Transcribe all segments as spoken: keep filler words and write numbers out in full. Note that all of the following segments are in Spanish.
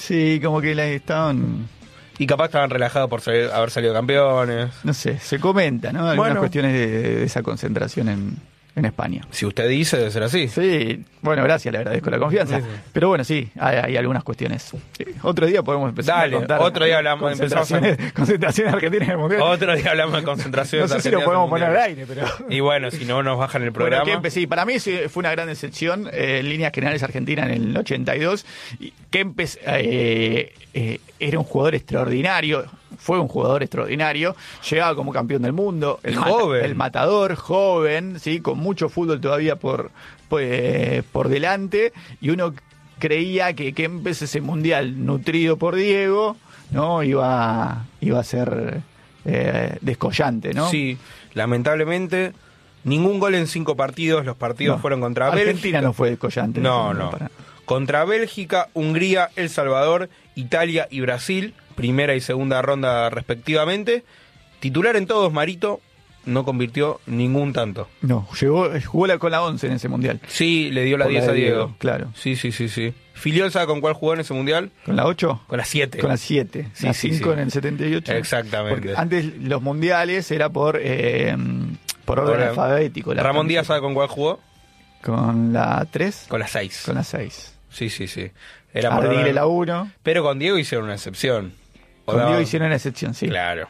Sí, como que la estaban... Y capaz estaban relajados por salir, haber salido campeones. No sé, se comenta, ¿no? Algunas Bueno. cuestiones de, de esa concentración en, en España. Si usted dice, debe ser así. Sí, bueno, gracias, le agradezco la confianza. Sí, sí. Pero bueno, sí, hay, hay algunas cuestiones. Sí, otro día podemos empezar Dale, a contar. otro día hablamos, empezamos a- concentraciones, concentraciones argentinas en el Mundial. Otro día hablamos de concentración. No sé si lo podemos poner al aire, pero... Y bueno, si no nos bajan el programa. Bueno, Kempes, sí, para mí sí, fue una gran decepción. Eh, en líneas generales, Argentina en el ochenta y dos. Y Kempes eh, eh, era un jugador extraordinario. Fue un jugador extraordinario. Llegaba como campeón del mundo. El, mata- Joven. el matador, joven, sí, con mucho fútbol todavía por, por, eh, por delante. Y uno creía que Kempes, ese mundial nutrido por Diego, ¿no? Iba, iba a ser eh, descollante, ¿no? Sí, lamentablemente, ningún gol en cinco partidos. Los partidos No. fueron contra Argentina Bélgica. no fue descollante. No, no, no. para- Contra Bélgica, Hungría, El Salvador, Italia y Brasil, primera y segunda ronda respectivamente. Titular en todos, Marito, no convirtió ningún tanto. No, llegó, jugó la, con la once en ese mundial. Sí, le dio la Por la diez de a Diego. Diego, claro. Sí, sí, sí, sí. Filiol, ¿sabe con cuál jugó en ese mundial? ¿Con la ocho? Con la siete. Con la siete. Sí, la sí, cinco sí. en el setenta y ocho. Exactamente. Porque antes los mundiales era por, eh, por orden Ahora, alfabético. la Ramón Díaz, camiseta. ¿sabe con cuál jugó? Con la tres. Con la seis. Con la seis. Sí, sí, sí. Era por Ardile orden- la uno. Pero con Diego hicieron una excepción. O Con daba- Diego hicieron una excepción, sí. Claro.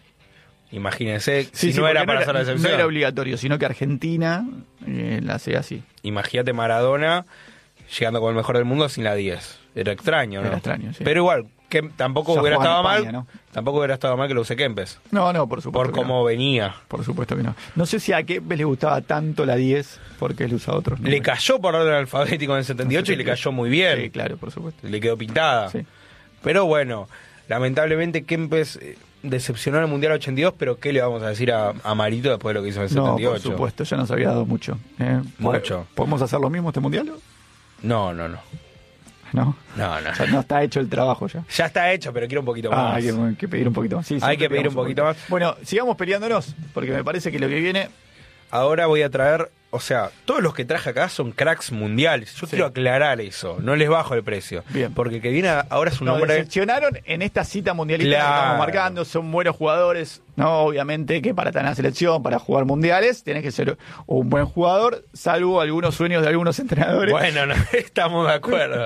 Imagínense, Sí, si sí, no era porque para hacer la no excepción. era obligatorio, sino que Argentina eh, la hacía así. Imagínate Maradona llegando con el mejor del mundo sin la diez. Era extraño, ¿no? Era extraño, sí. Pero igual, que tampoco Ya hubiera jugaba estado en España, mal. ¿no? Tampoco hubiera estado mal que lo use Kempes. No, no, por supuesto. Por que cómo no. venía. Por supuesto que no. No sé si a Kempes le gustaba tanto la diez porque él usa otros Le números. cayó por orden alfabético en el setenta y ocho y le cayó muy bien. Sí, claro, por supuesto. Le quedó pintada. Sí. Pero bueno, lamentablemente Kempes eh, decepcionó en el Mundial ochenta y dos, pero ¿qué le vamos a decir a, a Marito después de lo que hizo en el No, setenta y ocho? por supuesto, ya nos había dado mucho. ¿eh? Mucho. ¿Podemos hacer lo mismo este mundial? No, no, no. No, No, no. o sea, no está hecho el trabajo ya. Ya está hecho, pero quiero un poquito Ah, más. hay que, que pedir un poquito más. Sí, Hay siempre que pedir pedimos un poquito más. Bueno, sigamos peleándonos, porque me parece que lo que viene... Ahora voy a traer, o sea, todos los que traje acá son cracks mundiales. Yo Sí. quiero aclarar eso, no les bajo el precio. Bien. Porque el que viene ahora es un Nos hombre... decepcionaron en esta cita mundialista Claro. que estamos marcando. Son buenos jugadores. No, obviamente que para estar en la selección, para jugar mundiales, tenés que ser un buen jugador, salvo algunos sueños de algunos entrenadores. Bueno, no estamos de acuerdo.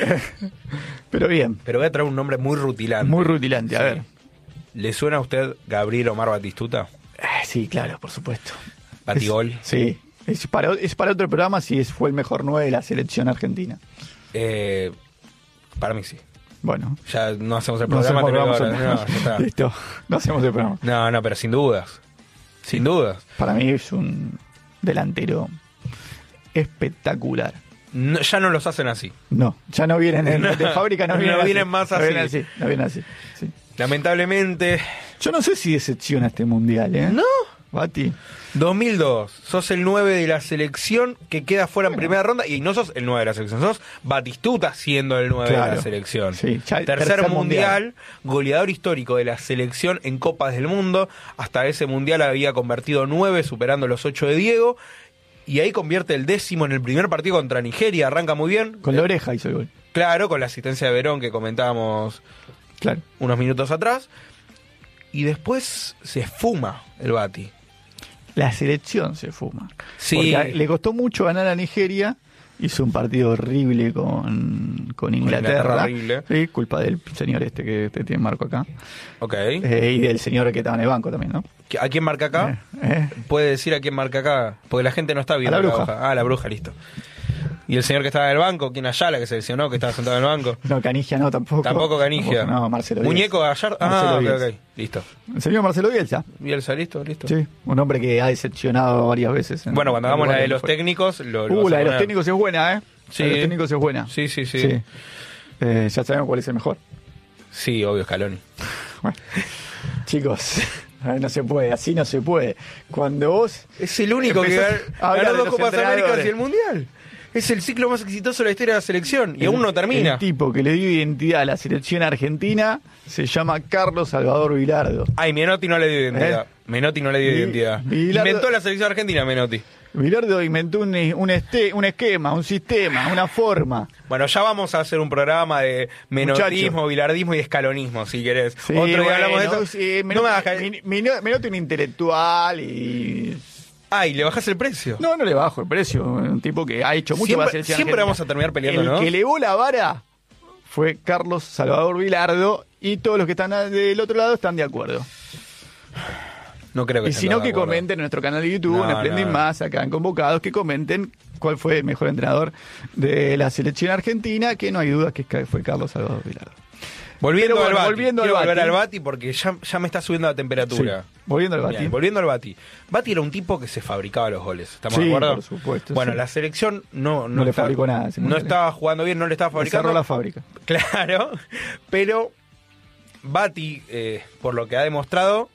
Pero bien, Pero voy a traer un nombre muy rutilante. muy rutilante. A Sí. ver. ¿Le suena a usted Gabriel Omar Batistuta? Eh, sí, claro, por supuesto. Batigol. Es- sí. Es para, es para otro programa si es, fue el mejor nueve de la selección argentina. Eh, para mí sí. Bueno. Ya no hacemos el No programa. hacemos, tenemos vamos que a- hablar. No, ya está. Listo. No hacemos el programa. No, no, pero sin dudas. Sin dudas. Para mí es un delantero espectacular. No, ya no los hacen así. No, ya no vienen en, No, de fábrica, no no vienen, vienen así. más No así. vienen así. No vienen así. Sí. Lamentablemente. Yo no sé si decepciona este mundial, ¿eh? ¿No? Bati. dos mil dos, sos el nueve de la selección que queda fuera en Bueno. primera ronda y no sos el nueve de la selección, sos Batistuta siendo el nueve de Claro. la selección. Sí, ya el tercer, tercer mundial, mundial. goleador histórico de la selección en Copas del Mundo. Hasta ese mundial había convertido nueve, superando los ocho de Diego. Y ahí convierte el décimo en el primer partido contra Nigeria, arranca muy bien. Con la oreja hizo el gol. Claro, con la asistencia de Verón que comentábamos Claro. unos minutos atrás. Y después se esfuma el Bati. La selección se fuma. Sí. Porque a- le costó mucho ganar a Nigeria. Hizo un partido horrible con, con Inglaterra, Inglaterra. horrible. Sí, culpa del señor este que te tiene Marco acá. Ok. Eh, y del señor que estaba en el banco también, ¿no? ¿A quién marca acá? Eh, eh. ¿Puede decir a quién marca acá? Porque la gente no está viendo A la la bruja. hoja. Ah, la bruja, listo. ¿Y el señor que estaba en el banco? ¿Quién Ayala que se lesionó, que estaba sentado en el banco? No, Canigia no, tampoco. Tampoco Canigia. Tampoco, no, Marcelo Bielsa. ¿Muñeco Gallardo? Ah, Marcelo ok, Bielsa. ok. Listo. El señor Marcelo Bielsa. Bielsa, listo, listo. Sí, un hombre que ha decepcionado varias veces. en- Bueno, cuando en hagamos la lugares de los que fue. técnicos, lo, lo Uh, vas a la de los poner. técnicos es buena, ¿eh? Sí. La de los técnicos es buena. Sí, sí, sí. Sí, Eh, ya sabemos cuál es el mejor. obvio, Scaloni. Bueno, chicos, ay, no se puede, así no se puede. Cuando vos... Es el único que Empezó gan- a hablar ganó de dos los Copas Américas entrenadores. y el Mundial. Es el ciclo más exitoso de la historia de la selección. Y aún no termina. El tipo que le dio identidad a la selección argentina se llama Carlos Salvador Vilardo. Ay, Menotti no le dio identidad. ¿Eh? Menotti no le dio Vi- identidad. Bilardo- Inventó la selección argentina, Menotti. Bilardo inventó un, un, este, un esquema, un sistema, una forma. Bueno, ya vamos a hacer un programa de menotismo, Muchacho. bilardismo y escalonismo, si querés. Sí, Otro día bueno, hablamos de eso. sí, me no me noto- hagas ca- mi- mi- no- me noto un intelectual y... Ay, ¿le bajás el precio? No, no le bajo el precio. Un tipo que ha hecho mucho para la Siempre, selección siempre argentina. vamos a terminar peleando, El ¿no? que elevó la vara fue Carlos Salvador Vilardo y todos los que están del otro lado están de acuerdo. No creo que Y estén si no, todos de que acuerdo. comenten en nuestro canal de YouTube, No, en Aprenden no. Más, acá en Convocados, que comenten cuál fue el mejor entrenador de la selección argentina, que no hay duda que fue Carlos Salvador Vilardo. Volviendo Pero bueno, al Bati. volviendo Quiero al volver Bati. al Bati porque ya, ya me está subiendo la temperatura. Sí, volviendo al Bati. Bien, volviendo al Bati. Bati era un tipo que se fabricaba los goles. ¿Estamos Sí, de acuerdo? por supuesto, Bueno, sí. la selección no, No le está- fabricó nada, ese No mundial. estaba jugando bien, no le estaba Le cerró fabricando. la fábrica. Claro, pero Bati, eh, por lo que ha demostrado,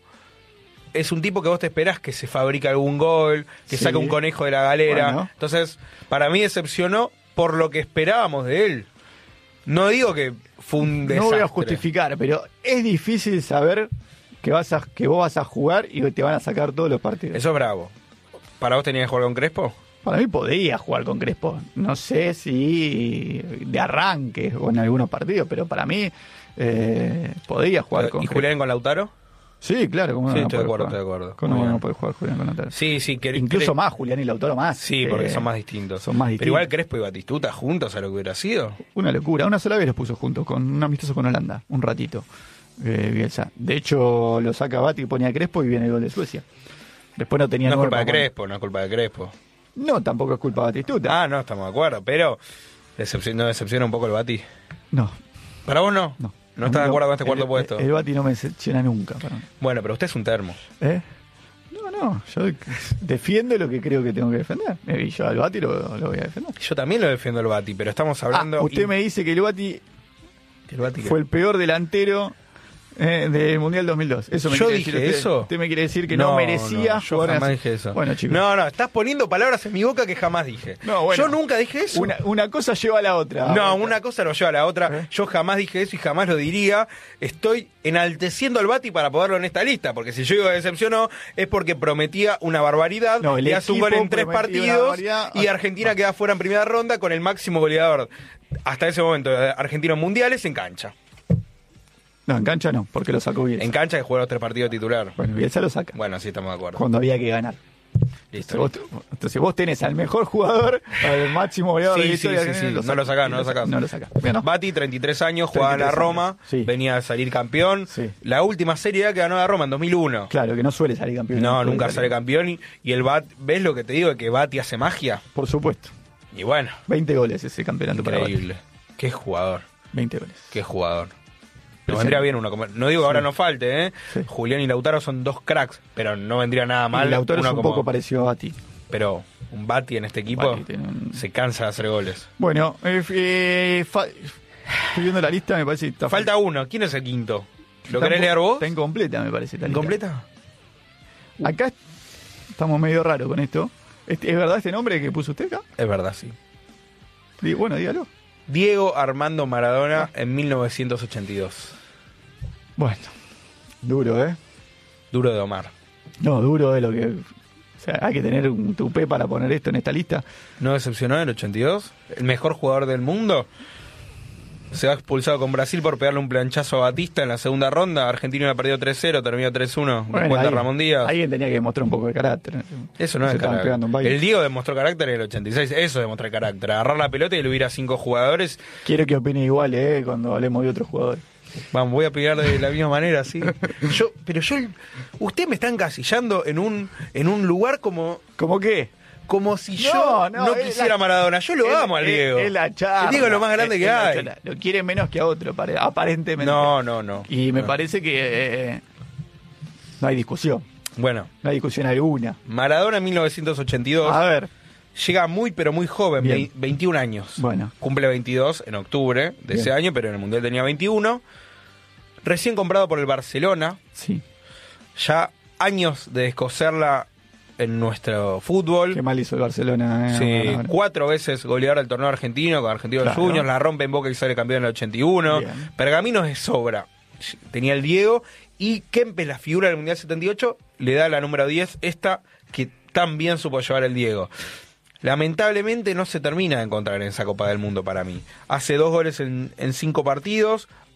es un tipo que vos te esperás que se fabrique algún gol, que Sí. saque un conejo de la galera. Bueno. Entonces, para mí decepcionó por lo que esperábamos de él. No digo que fue un desastre. No voy a justificar, pero es difícil saber que vas a que vos vas a jugar y te van a sacar todos los partidos. Eso es bravo. ¿Para vos tenías que jugar con Crespo? Para mí podía jugar con Crespo. No sé si de arranque o en algunos partidos, pero para mí eh, podía jugar con ¿Y Crespo. Julián con Lautaro? Sí, claro. ¿Cómo Sí, no estoy de puede acuerdo, jugar? estoy de acuerdo. ¿Cómo Muy no bien. puede jugar Julián con Lautaro? Sí, sí. Que, Incluso Cre- más, Julián y Lautaro más. Sí, porque Eh, son más distintos. Son más Pero distintos. igual Crespo y Batistuta juntos a lo que hubiera sido. Una locura. Una sola vez los puso juntos, con un amistoso con Holanda, un ratito. Eh, Bielsa. De hecho, lo saca Bati y pone a Crespo y viene el gol de Suecia. Después no tenía No es nueve culpa de para poner. Crespo, no es culpa de Crespo. No, tampoco es culpa de Batistuta. Ah, no, estamos de acuerdo, pero decepcion- ¿no decepciona un poco el Bati? No, ¿Para vos no? no. ¿No estás de acuerdo con este cuarto el, puesto? El, el Bati no me decepciona nunca. Para mí. Bueno, pero usted es un termo. ¿Eh? No, no. Yo defiendo lo que creo que tengo que defender. Y yo al Bati lo, lo voy a defender. Yo también lo defiendo el Bati, pero estamos hablando... Ah, usted y- me dice que el Bati ¿El Bati qué? fue el peor delantero eh, del Mundial dos mil dos. Eso me ¿Yo quiere dije decir usted. eso? Usted me quiere decir que no, merecía no, yo jugar jamás así. dije eso. Bueno, chicos. No, no, estás poniendo palabras en mi boca que jamás dije. No, bueno. Yo nunca dije eso. Una, una cosa lleva a la otra. No, una cosa lo lleva a la otra. ¿Eh? Yo jamás dije eso y jamás lo diría. Estoy enalteciendo al Bati para ponerlo en esta lista, porque si yo digo que decepcionó es porque prometía una barbaridad. No, el le hace un gol equipo en tres prometía una partidos barbaridad. y Argentina queda fuera en primera ronda con el máximo goleador hasta ese momento de argentinos mundiales en cancha. No, en cancha no, porque lo sacó Bielsa. En cancha que jugó los tres partidos titular. Bueno, Bielsa lo saca. Bueno, sí, estamos de acuerdo. Cuando había que ganar. Listo. Entonces vos, entonces vos tenés al mejor jugador, al máximo goleador de Sí, la sí, historia. sí, que sí. No sacás. lo sacás, no lo sacás. sacás. No lo sacás. Bueno, Bati, treinta y tres años, jugaba en la treinta y tres Roma, años, sí. venía a salir campeón. Sí. La última serie que ganó la Roma en dos mil uno. claro, que no suele salir campeón. No, Suele nunca salir. sale campeón. Y, y el Bat, ¿ves lo que te digo? Que Bati hace magia. Por supuesto. Y bueno, veinte goles ese campeonato para Bati. increíble. Qué jugador, veinte goles. qué jugador. Pero Nos vendría sí. bien uno como... No digo que ahora no falte, ¿eh? Sí. Julián y Lautaro son dos cracks, pero no vendría nada Y mal. Lautaro es uno un como- poco parecido a Bati. Pero un Bati en este equipo Bati tiene un- se cansa de hacer goles. Bueno, eh, eh, fa- estoy viendo la lista, me parece que está Falta uno. ¿Quién es el quinto? ¿Lo está querés in- leer vos? Está incompleta, me parece. esta lista. ¿Incompleta? Acá estamos medio raros con esto. Este- ¿Es verdad este nombre que puso usted acá? Es verdad, sí. Di- Bueno, dígalo. Diego Armando Maradona en mil novecientos ochenta y dos. Bueno, duro, ¿eh? Duro de domar. No, duro es lo que... O sea, hay que tener un tupé para poner esto en esta lista. ¿No decepcionó en el ochenta y dos? ¿El mejor jugador del mundo? Se va expulsado con Brasil por pegarle un planchazo a Batista en la segunda ronda. Argentina había perdido tres cero, terminó tres uno. Bueno, cuenta ahí- Ramón Díaz. Alguien tenía que demostrar un poco de carácter. Eso no Se es estaban carácter. pegando un baile. El Diego demostró carácter en el ochenta y seis. Eso demostró carácter. Agarrar la pelota y le hubiera cinco jugadores. Quiero que opine igual, ¿eh? Cuando hablemos de otros jugadores. Vamos, voy a opinar de la misma manera, sí. Yo, pero yo, usted me está encasillando en un, en un lugar como, ¿Cómo qué? como si No, yo no, no, es quisiera la- a Maradona. Yo lo Es- amo al es- Diego. Es la charla. El Diego es lo más grande Es- que es la hay. charla. Lo quiere menos que a otro, pare- aparentemente. No, no, no. Y me No. parece que eh, no hay discusión. Bueno, No hay discusión alguna. Maradona en mil novecientos ochenta y dos A ver. llega muy, pero muy joven, Bien. vei- veintiún años. Bueno. Cumple veintidós en octubre de Bien. ese año, pero en el Mundial tenía veintiuno. Recién comprado por el Barcelona. Sí. Ya años de descoserla en nuestro fútbol. Qué mal hizo el Barcelona. Eh, Sí, ahora, ahora. cuatro veces goleador del torneo argentino con Argentinos Claro. Juniors, la rompe en Boca y sale campeón en el ochenta y uno. Bien. Pergaminos de sobra. Tenía el Diego y Kempes, la figura del Mundial setenta y ocho, le da la número diez, esta que tan bien supo llevar el Diego. Lamentablemente no se termina de encontrar en esa Copa del Mundo para mí. Hace dos goles en, en cinco partidos,